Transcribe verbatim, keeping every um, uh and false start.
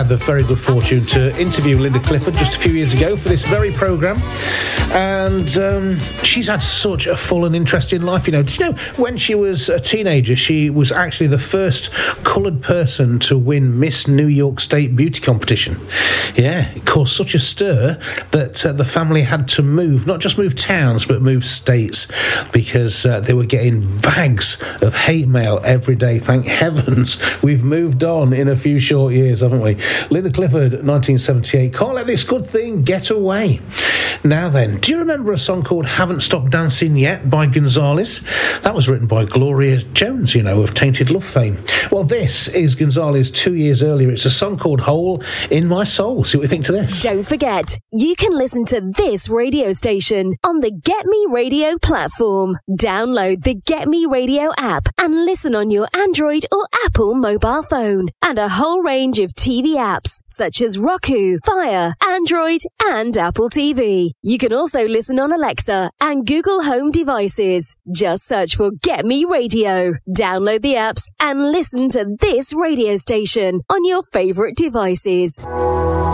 the very good fortune to interview Linda Clifford just a few years ago for this very programme. And um, she's had such a full and interesting life. You know, did you know when she was a teenager, she was actually the first coloured person to win Miss New York State beauty competition. Yeah, it caused such a stir that uh, the family had to move, not just move towns, but move states, because uh, they were getting bags of hate mail every day. Thank heavens we've moved on in a few short years, haven't we? Linda Clifford, nineteen seventy-eight, Can't Let This Good Thing Get Away. Now then, do you remember a song called Haven't Stopped Dancing Yet by Gonzales? That was written by Gloria Jones, you know, of Tainted Love fame. Well, this is Gonzales two years earlier. It's a song called Hole in My Soul. See what we think to this. Don't forget, you can listen to this radio station on the Get Me Radio platform. Download the Get Me Radio app and listen on your Android or Apple mobile phone. And a whole range of T V apps such as Roku, Fire, Android and Apple T V. You can also listen on Alexa and Google Home devices. Just search for Get Me Radio. Download the apps and listen to this radio station on your favourite devices.